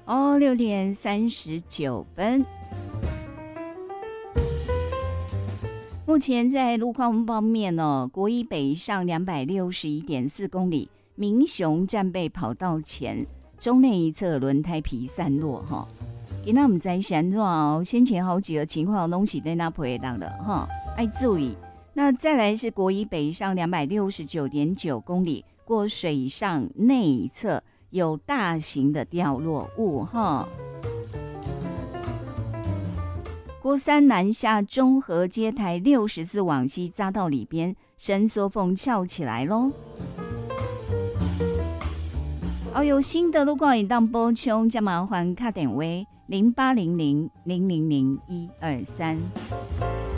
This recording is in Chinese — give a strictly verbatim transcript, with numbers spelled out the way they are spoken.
哦，六点三十九分。目前在路况方面哦，国一北上两百六十一点四公里，民雄战备跑道前中内一侧轮胎皮散落哈。今仔唔知是怎哦，先前好几个情况拢是在那陪当的哈，爱注意。那再来是国一北上两百六十九点九公里，过水上内侧有大型的掉落物哈。国三南下中和街台六十四往西匝道里边，伸缩缝翘起来咯。哦，有新的路况，当补充，再麻烦打电话零八零零零零零一二三。